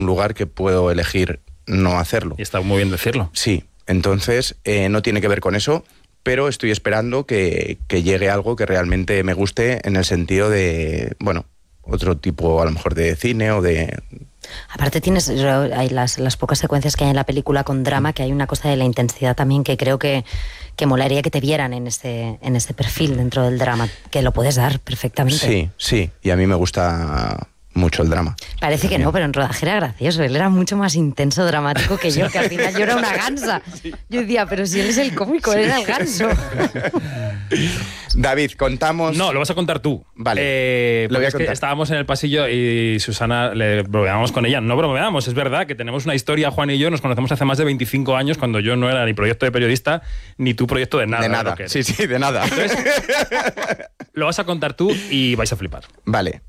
un lugar que puedo elegir no hacerlo. Y está muy bien decirlo. Sí, entonces no tiene que ver con eso, pero estoy esperando que llegue algo que realmente me guste en el sentido de, bueno, otro tipo a lo mejor de cine o de... Aparte hay las pocas secuencias que hay en la película con drama, que hay una cosa de la intensidad también que creo que molaría que te vieran en ese perfil dentro del drama, que lo puedes dar perfectamente. Sí, y a mí me gusta mucho el drama. Parece que no, pero en rodaje era gracioso. Él era mucho más intenso, dramático que yo, que al final yo era una gansa. Yo decía, pero si él es el cómico, él era el ganso. David, contamos... No, lo vas a contar tú. Vale, lo voy a contar. Estábamos en el pasillo y Susana, le bromeamos con ella. No bromeamos, es verdad que tenemos una historia, Juan y yo, nos conocemos hace más de 25 años, cuando yo no era ni proyecto de periodista, ni tú proyecto de nada. De nada, sí, de nada. Entonces, lo vas a contar tú y vais a flipar. Vale.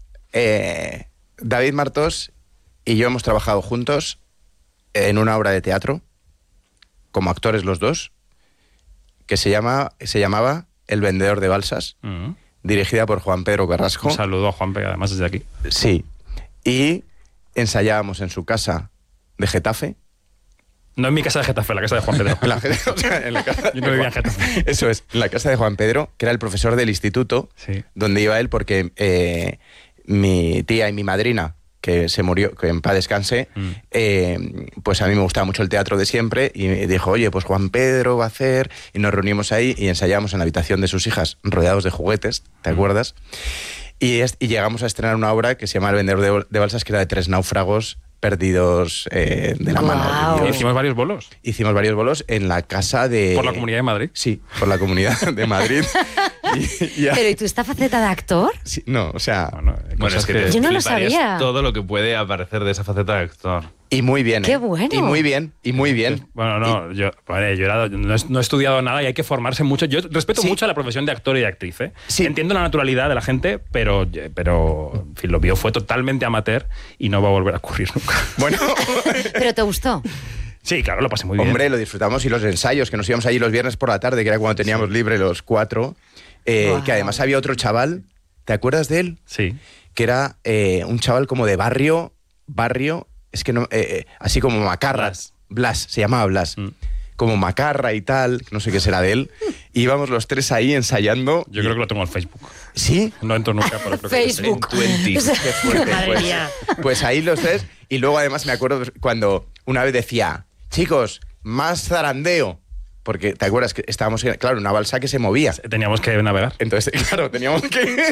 David Martos y yo hemos trabajado juntos en una obra de teatro, como actores los dos, que se llamaba El vendedor de balsas, dirigida por Juan Pedro Carrasco. Un saludo a Juan Pedro, además, desde aquí. Sí. Y ensayábamos en su casa de Getafe. No en mi casa de Getafe, en la casa de Juan Pedro. En la casa yo no vivía en Getafe. Eso es, en la casa de Juan Pedro, que era el profesor del instituto, sí, donde iba él, porque mi tía y mi madrina, que se murió, que en paz descanse, pues a mí me gustaba mucho el teatro de siempre, y me dijo, oye, pues Juan Pedro va a hacer, y nos reunimos ahí y ensayamos en la habitación de sus hijas, rodeados de juguetes, ¿te acuerdas? Y llegamos a estrenar una obra que se llama El vendedor de balsas, que era de 3 náufragos perdidos de la mano. Hicimos varios bolos. Hicimos varios bolos en la casa de... ¿Por la Comunidad de Madrid? Sí, por la Comunidad de Madrid. Pero ¿y tú esta faceta de actor? Sí, no, o sea... Bueno, es que yo no lo sabía. Todo lo que puede aparecer de esa faceta de actor. Y muy bien, ¡Qué bueno! Y muy bien. Bueno, no, yo no he estudiado nada y hay que formarse mucho. Yo respeto mucho a la profesión de actor y de actriz, ¿eh? Sí. Entiendo la naturalidad de la gente, pero en fin, lo mío fue totalmente amateur y no va a volver a ocurrir nunca. Bueno... ¿Pero te gustó? Sí, claro, lo pasé muy bien. Hombre, lo disfrutamos, y los ensayos, que nos íbamos allí los viernes por la tarde, que era cuando teníamos libre los 4, que además había otro chaval, ¿te acuerdas de él? Sí. Que era un chaval como de barrio, es que no, así como macarra. Blas, se llamaba Blas. Como macarra y tal, no sé qué será de él. Y íbamos los 3 ahí ensayando. Yo creo que lo tengo en Facebook. ¿Sí? No entro nunca, pero creo Facebook. Que Qué fuerte. Madre mía. Pues ahí los 3. Y luego además me acuerdo cuando una vez decía, chicos, más zarandeo. Porque, ¿te acuerdas que estábamos en, claro, una balsa que se movía? Teníamos que navegar. Entonces, claro, teníamos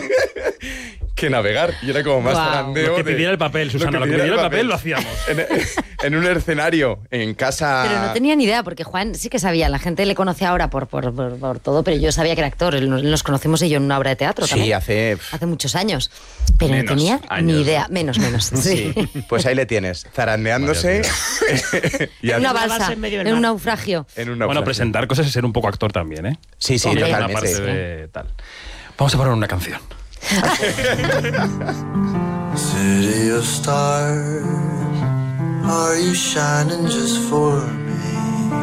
que navegar. Y era como más zarandeo. Lo que pidiera el papel, Susana, lo que pidiera el papel lo hacíamos. En un escenario, en casa... Pero no tenía ni idea, porque Juan sí que sabía. La gente le conoce ahora por todo, pero yo sabía que era actor. Nos conocimos yo en una obra de teatro también. Sí, hace muchos años. Pero no tenía ni idea. Menos. Sí. Pues ahí le tienes, zarandeándose. En una balsa, en un naufragio. Bueno, presentar cosas y ser un poco actor también, ¿eh? Sí, totalmente. totalmente. Una parte de tal. Vamos a poner una canción. City of stars, are you shining just for